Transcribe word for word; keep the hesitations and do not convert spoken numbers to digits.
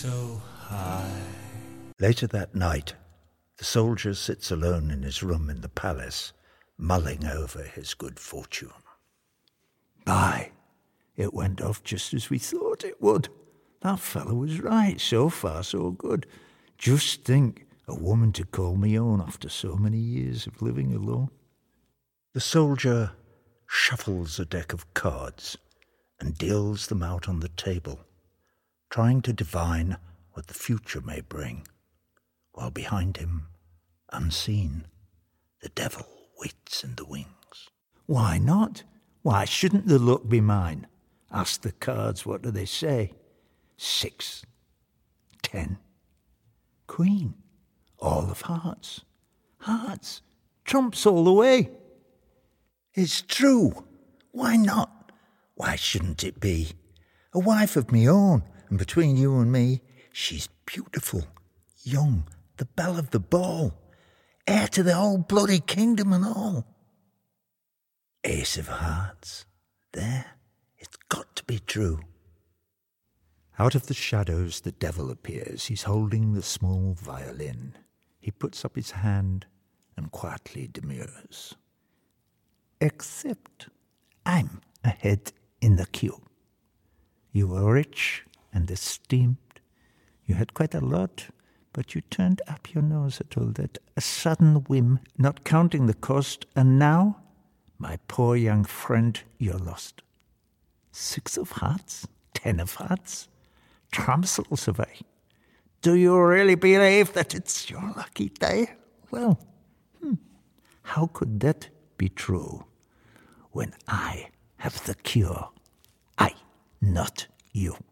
so high. Later that night, the soldier sits alone in his room in the palace, mulling over his good fortune. By, it went off just as we thought it would. That fellow was right, so far so good. Just think, a woman to call me own after so many years of living alone. The soldier shuffles a deck of cards and deals them out on the table, trying to divine what the future may bring, while behind him, unseen, the devil waits in the wings. Why not? Why shouldn't the luck be mine? Ask the cards, what do they say? Six, ten, queen, all of hearts, hearts, trumps all the way. It's true. Why not? Why shouldn't it be? A wife of me own, and between you and me, she's beautiful, young, the belle of the ball, heir to the whole bloody kingdom and all. Ace of hearts. There, it's got to be true. Out of the shadows the devil appears. He's holding the small violin. He puts up his hand and quietly demurs. Except I'm ahead in the queue. You were rich and esteemed. You had quite a lot, but you turned up your nose at all that. A sudden whim, not counting the cost, and now, my poor young friend, you're lost. Six of hearts, ten of hearts, trumps will survey. Do you really believe that it's your lucky day? Well, hmm, how could that be true when I have the cure? I, not you.